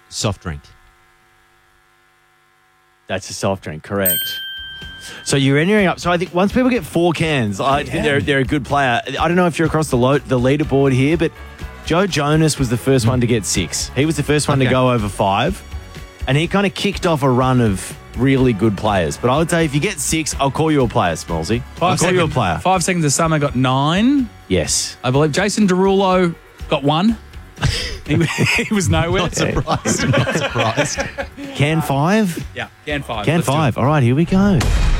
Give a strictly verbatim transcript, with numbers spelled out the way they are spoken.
Soft drink. That's a soft drink, correct. So you're entering up. So I think once people get four cans, I think they're, they're a good player. I don't know if you're across the, lo- the leaderboard here, but Joe Jonas was the first one to get six. He was the first one Okay. to go over five. And he kind of kicked off a run of really good players. But I would say if you get six, I'll call you a player, Smallsy. I'll call second- you a player. Five seconds of summer got nine. Yes. I believe Jason Derulo got one. he, he was nowhere. Not surprised. Not surprised. Can five? Yeah, can five. Can Let's do it. five. All right, here we go.